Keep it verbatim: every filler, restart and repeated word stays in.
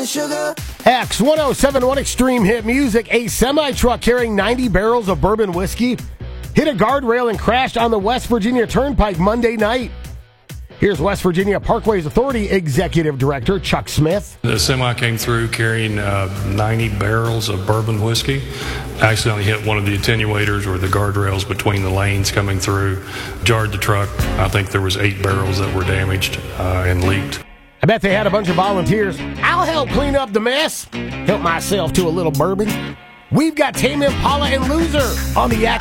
and sugar. X one oh seven one Extreme Hit Music. A semi-truck carrying ninety barrels of bourbon whiskey hit a guardrail and crashed on the West Virginia Turnpike Monday night. Here's West Virginia Parkways Authority Executive Director Chuck Smith. The semi came through carrying uh, ninety barrels of bourbon whiskey. Accidentally hit one of the attenuators or the guardrails between the lanes coming through. Jarred the truck. I think there was eight barrels that were damaged uh, and leaked. I bet they had a bunch of volunteers. I'll help clean up the mess. Help myself to a little bourbon. We've got Tame Impala and Loser on the X.